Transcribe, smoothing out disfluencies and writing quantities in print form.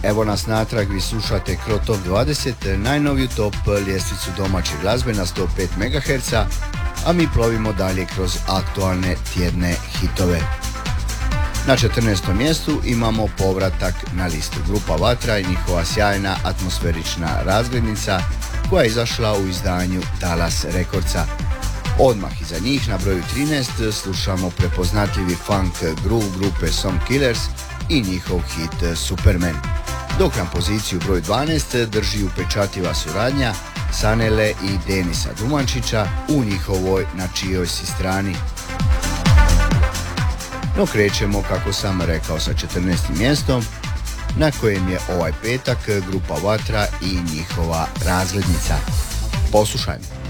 Evo nas natrag, vi slušate Cro Top 20, najnoviju top ljestvicu domaće glazbe na 105 MHz, a mi plovimo dalje kroz aktualne tjedne hitove. Na 14. mjestu imamo povratak na listu. Grupa Vatra i njihova sjajna atmosferična razglednica koja je izašla u izdanju Talas Recordsa. Odmah iza njih na broju 13 slušamo prepoznatljivi funk groove grupe Some Killers i njihov hit Superman. Dok nam poziciju broj 12 drži upečatljiva suradnja Sanele i Denisa Dumančića u njihovoj Na čijoj si strani. No krećemo, kako sam rekao, sa 14. mjestom na kojem je ovaj petak grupa Vatra i njihova razglednica. Poslušajmo.